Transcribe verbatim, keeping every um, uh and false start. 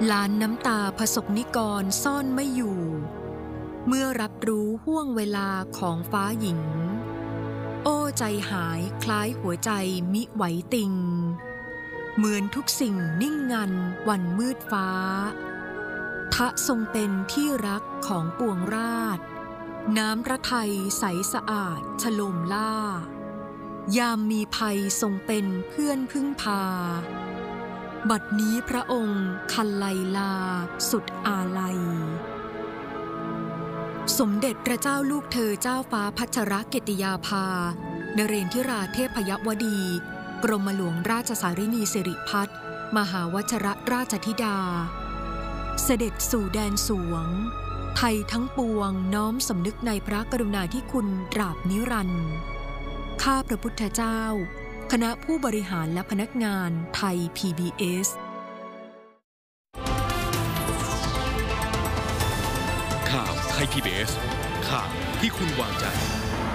ล้านน้ำตาประสบนิกรซ่อนไม่อยู่เมื่อรับรู้ห่วงเวลาของฟ้าหญิงโอ้ใจหายคล้ายหัวใจมิไหวติงเหมือนทุกสิ่งนิ่งงันวันมืดฟ้าทะทรงเป็นที่รักของปวงราษฎร์น้ำพระทัยใสสะอาดฉโลมล่ายามมีภัยทรงเป็นเพื่อนพึ่งพาบัดนี้พระองค์คันไลลาสุดอาลัยสมเด็จพระเจ้าลูกเธอเจ้าฟ้าพัชรกิติยาภานเรนทิราเทพยวดีกรมหลวงราชสารินีสิริพัฒน์มหาวชรราชธิดาเสด็จสู่แดนสวงไทยทั้งปวงน้อมสำนึกในพระกรุณาธิคุณตราบนิรันดร์ข้าพระพุทธเจ้าคณะผู้บริหารและพนักงานไทย พี บี เอสข่าวไทย พี บี เอส ข่าวที่คุณวางใจ